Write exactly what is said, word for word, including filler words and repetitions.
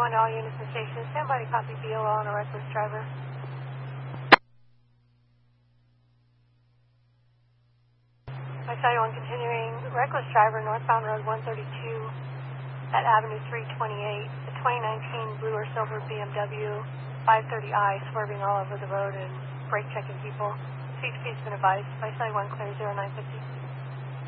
one to all units and stations. Stand by to copy B O L on a reckless driver. My side one continuing reckless driver northbound road one thirty-two at Avenue three twenty-eight. The twenty nineteen blue or silver B M W five thirty I swerving all over the road and brake checking people. Speed speed's been advised. My side one clear zero nine fifty.